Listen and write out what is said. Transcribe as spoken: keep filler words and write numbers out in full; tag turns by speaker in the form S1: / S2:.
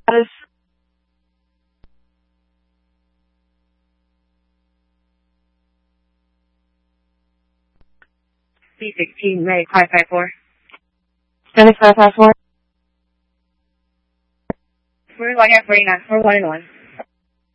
S1: status.
S2: B sixteen, Medic five five four.
S1: Medic five five four.
S2: We're going at forty-nine, four one and one.